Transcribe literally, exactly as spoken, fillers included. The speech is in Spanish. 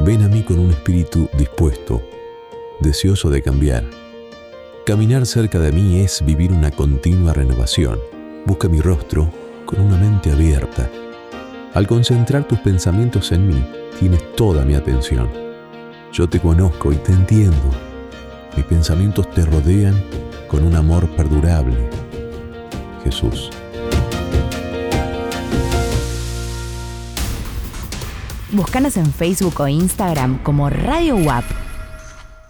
Ven a mí con un espíritu dispuesto, deseoso de cambiar. Caminar cerca de mí es vivir una continua renovación. Busca mi rostro con una mente abierta. Al concentrar tus pensamientos en mí, tienes toda mi atención. Yo te conozco y te entiendo. Mis pensamientos te rodean con un amor perdurable. Jesús. Búscanos en Facebook o Instagram como Radio W A P.